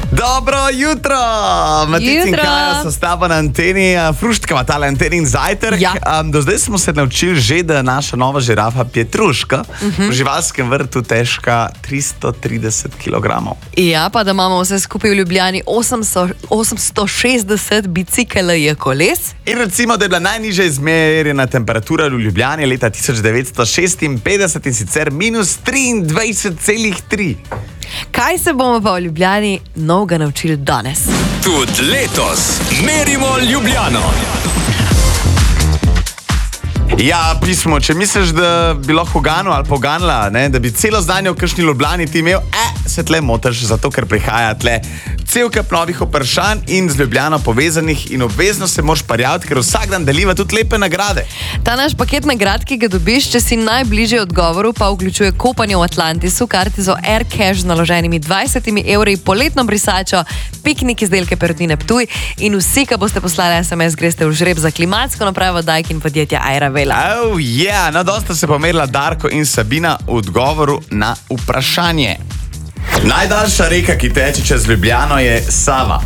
Dobro jutro! Matic in Kaja so s tabo na anteni, fruštkama tale antenin zajtrk. Ja. Do zdaj smo se naučili že, da naša nova žirafa Pietruška v živalskem vrtu težka 330 kg. Ja, pa da imamo vse skupaj v Ljubljani 860 biciklejev koles. In recimo, da je bila najnižja izmerjena temperatura v Ljubljani leta 1956 in sicer minus 23,3. Kaj se bomo pa v Ljubljani novega naučili danes? Tudi letos merimo Ljubljano. Ja, pismo, če misliš, da bi lahko ganil ali poganila, da bi celo znanje v kakšni Ljubljani ti imel, se tle motiš, zato ker prihaja tle cel kup novih vprašanj in z Ljubljano povezanih in obvezno se moraš parjaviti, ker vsak dan deliva tudi lepe nagrade. Ta naš paket nagrad, ki ga dobiš, če si najbližje odgovoru, pa vključuje kopanje v Atlantisu, kartico Air Cash z naloženimi 20 evri, poletno brisačo, piknik izdelke Perutnine Ptuj in vsi, ki boste poslali SMS, greste v žreb za klimatsko napravo Daikin podjetja Aeravela. Oh, yeah. No, dosta se pomerila Darko in Sabina v odgovoru na vprašanje. Najdaljša reka, ki teče čez Ljubljano, je Sava,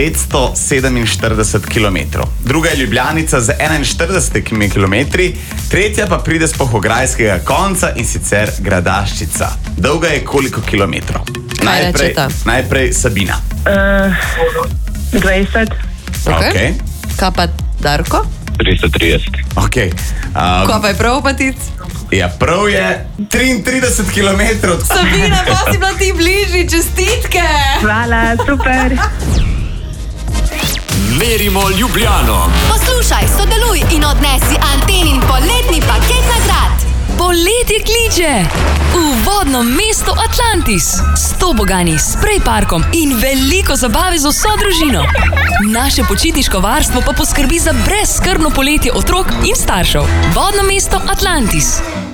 947 km. Druga je Ljubljanica z 41 km, tretja pa pride z Pohograjskega konca in sicer Gradaščica. Dolga je koliko kilometrov? Najprej Sabina. 20. Okay. Kaj pa Darko? 330. Okay. Kaj pa je prav, Matic? Ja, prav je 33 km. Sabina, pa si bila ti bližji, čestitke! Hvala, super. Merimo Ljubljano. Poslušaj, sodeluj in odnesi antenin poletni paket nagrad. Poletje kliče! V vodno mesto Atlantis. S toboganji, sprej parkom in veliko zabave z vso družino. Naše počitniško varstvo pa poskrbi za brezskrbno poletje otrok in staršev. Vodno mesto Atlantis.